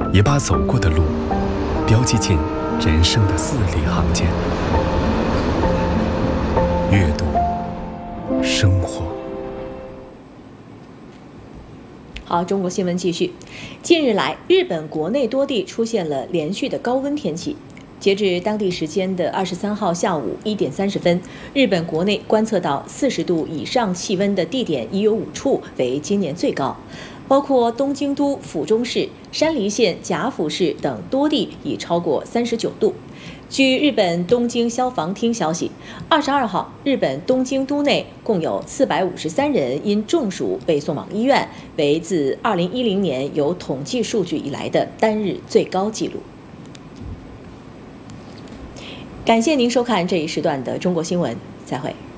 也把走过的路标记进人生的字里行间。阅读，生活。 好，中国新闻继续。近日来，日本国内多地出现了连续的高温天气。截至当地时间的23号下午1点30分，日本国内观测到40度以上气温的地点已有5处为今年最高，包括东京都府中市、山梨县甲府市等多地已超过39度。据日本东京消防厅消息，22号，日本东京都内共有453人因中暑被送往医院，为自2010年有统计数据以来的单日最高纪录。感谢您收看这一时段的中国新闻，再会。